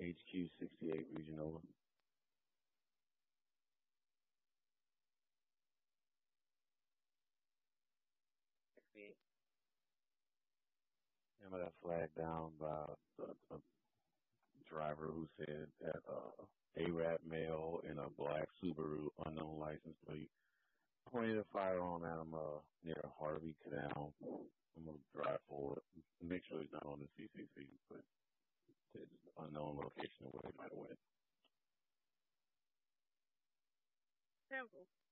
HQ 68 Regional. And I got flagged down by a driver who said that Arab male in a black Subaru, unknown license plate, pointed a firearm at him near Harvey Canal. I'm gonna drive forward, make sure he's not on the CCC, but it's unknown location of where he might have went. Simple.